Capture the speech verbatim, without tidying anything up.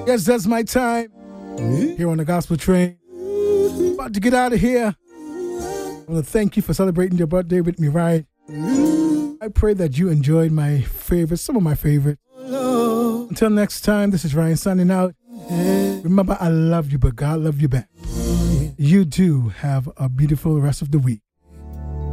Yes, that's my time here on the Gospel Train. About to get out of here. I want to thank you for celebrating your birthday with me, right? I pray that you enjoyed my favorites, some of my favorites. Until next time, this is Ryan signing out. Remember, I love you, but God loves you back. You do have a beautiful rest of the week.